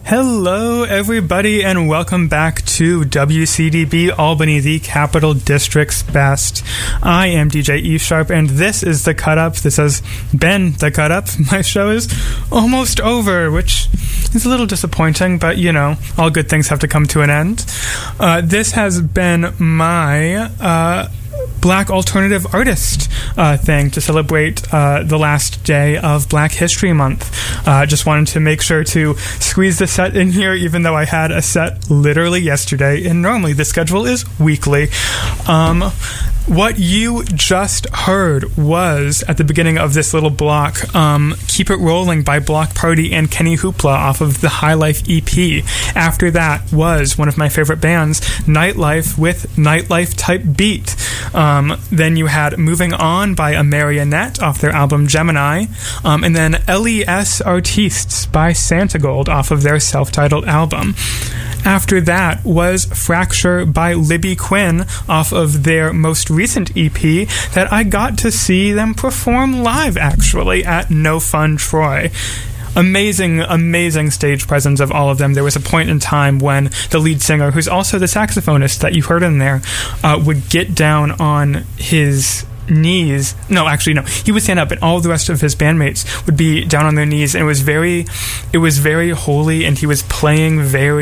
Hello, everybody, and welcome back to WCDB Albany, the Capital District's best. I am DJ E Sharp, and this is The Cut Up. This has been The Cut Up. My show is almost over, which is a little disappointing, but, you know, all good things have to come to an end. This has been my Black Alternative Artist thing to celebrate the last day of Black History Month. Just wanted to make sure to squeeze the set in here, even though I had a set literally yesterday, and normally the schedule is weekly. What you just heard was, at the beginning of this little block, Keep It Rolling by Block Party and Kenny Hoopla off of the High Life EP. After that was one of my favorite bands, Nightlife, with Nightlife Type Beat. Then you had Moving On by A Marionette off their album Gemini. And then Les Artistes by Santigold off of their self-titled album. After that was Fracture by Libby Quinn off of their most recent EP that I got to see them perform live, actually, at No Fun Troy. Amazing stage presence of all of them. There was a point in time when the lead singer, who's also the saxophonist that you heard in there, would get down on his knees. No, actually, no. He would stand up, and all the rest of his bandmates would be down on their knees, and it was very holy, and he was playing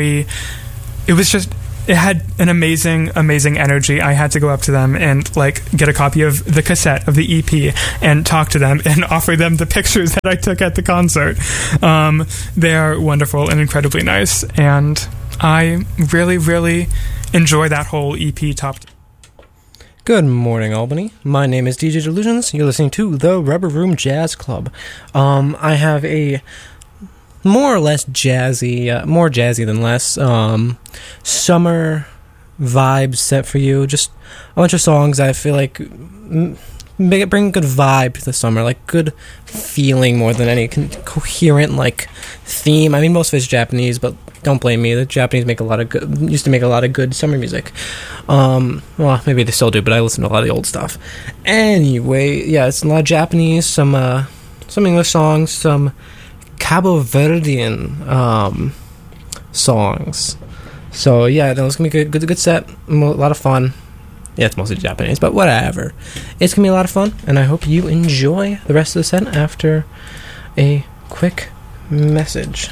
it had an amazing energy. I had to go up to them and get a copy of the cassette of the EP and talk to them and offer them the pictures that I took at the concert. They are wonderful and incredibly nice, and I really enjoy that whole EP top. Good morning, Albany. My name is DJ Delusions. You're listening to the Rubber Room Jazz Club. I have a more or less jazzy, more jazzy than less, summer vibe set for you. Just a bunch of songs I feel like bring good vibe to the summer, like good feeling more than any coherent theme. I mean, most of it's Japanese, but don't blame me. The Japanese used to make a lot of good summer music. Well, maybe they still do, but I listen to a lot of the old stuff. Anyway, yeah, it's a lot of Japanese, some English songs, some Cabo Verdean songs. So yeah, it's gonna be a good set, a lot of fun. Yeah, it's mostly Japanese, but whatever. It's gonna be a lot of fun, and I hope you enjoy the rest of the set after a quick message.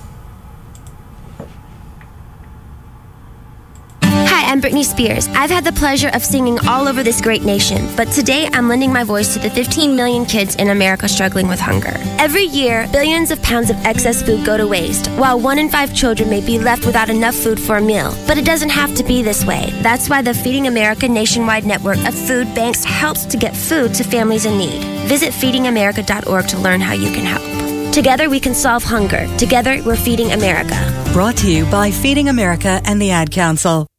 I'm Britney Spears. I've had the pleasure of singing all over this great nation, but today I'm lending my voice to the 15 million kids in America struggling with hunger. Every year, billions of pounds of excess food go to waste, while 1 in 5 children may be left without enough food for a meal. But it doesn't have to be this way. That's why the Feeding America nationwide network of food banks helps to get food to families in need. Visit feedingamerica.org to learn how you can help. Together we can solve hunger. Together we're feeding America. Brought to you by Feeding America and the Ad Council.